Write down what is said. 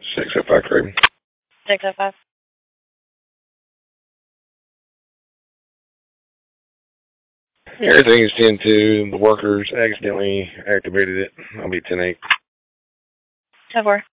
605 Craven. 605. Everything is 10-2. The workers accidentally activated it. I'll be 10-8. 10-4.